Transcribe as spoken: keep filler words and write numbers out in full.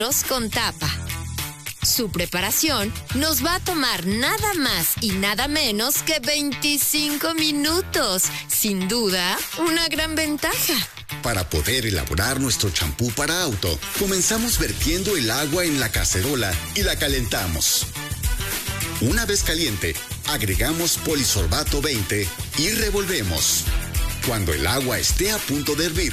con tapa. Su preparación nos va a tomar nada más y nada menos que veinticinco minutos. Sin duda, una gran ventaja. Para poder elaborar nuestro champú para auto, comenzamos vertiendo el agua en la cacerola y la calentamos. Una vez caliente, agregamos polisorbato veinte y revolvemos. Cuando el agua esté a punto de hervir,